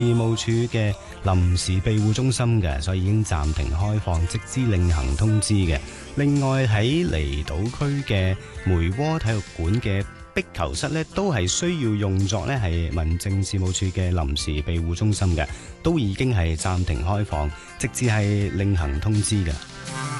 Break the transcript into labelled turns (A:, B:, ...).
A: 務處嘅臨時庇護中心嘅，所以已經暫停開放，直至另行通知嘅。另外喺離島區嘅梅窩體育館嘅壁球室呢，都係需要用作呢係民政事務處嘅臨時庇護中心嘅，都已經係暫停開放，直至係另行通知嘅。